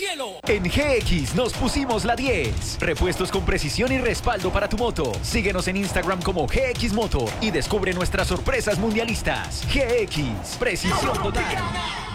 cielo! En GX nos pusimos la 10. Repuestos con precisión y respaldo para tu moto. Síguenos en Instagram como GX Moto y descubre nuestras sorpresas mundialistas. GX, precisión total.